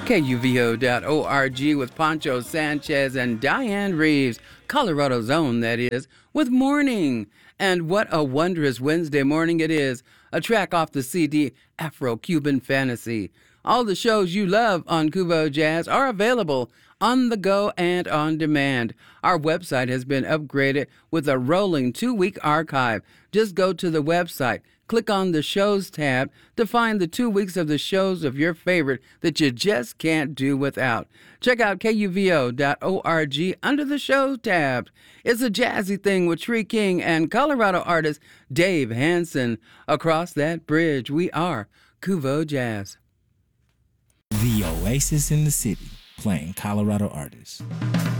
KUVO.org with Pancho Sanchez and Diane Reeves, Colorado's own, that is, with Morning. And what a wondrous Wednesday morning it is. A track off the CD Afro-Cuban Fantasy. All the shows you love on Kuvo Jazz are available on the go and on demand. Our website has been upgraded with a rolling 2-week archive. Just go to the website, click on the Shows tab to find the 2 weeks of the shows of your favorite that you just can't do without. Check out KUVO.org under the Shows tab. It's a jazzy thing with Tree King and Colorado artist Dave Hansen. Across that bridge, we are Kuvo Jazz. The oasis in the city, playing Colorado artists.